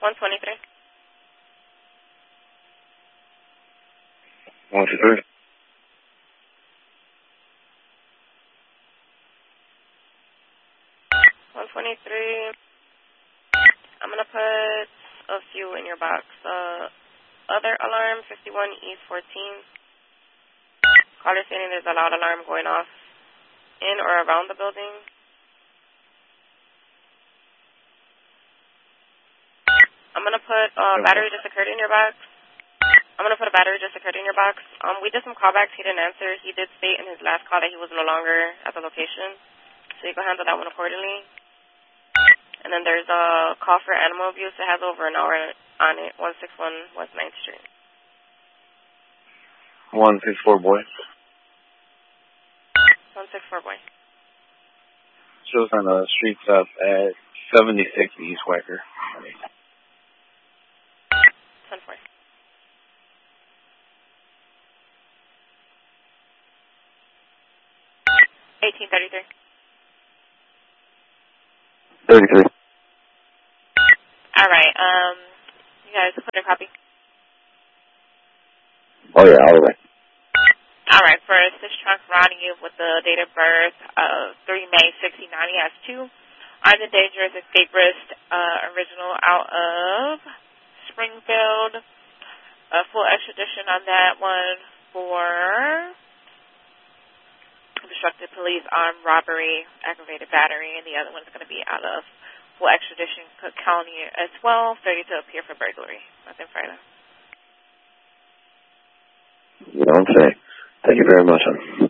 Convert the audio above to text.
123. 123. 123. I'm going to put a few in your box. Other alarm, 51 East 14. Caller stating there's a loud alarm going off in or around the building. I'm going to put battery just occurred in your box. I'm going to put a battery just occurred in your box. We did some callbacks. He didn't answer. He did state in his last call that he was no longer at the location. So you can handle that one accordingly. And then there's a call for animal abuse. It has over an hour on it, 161 West 9th Street. 164, boy. 164, boy. Shows on the streets up at 76 East Wacker. 10-4. 1833. 33. All right. You guys put a copy. Oh, yeah, all the way. All right. For Sistrunk Ronnie with the date of birth of 3 May 1690 as 2. I'm the dangerous escape risk original out of Springfield. A full extradition on that one for obstructed police, armed robbery, aggravated battery, and the other one's going to be out of full extradition Cook County as well, 30 to appear for burglary. Nothing further. You don't say. Thank you very much, hon.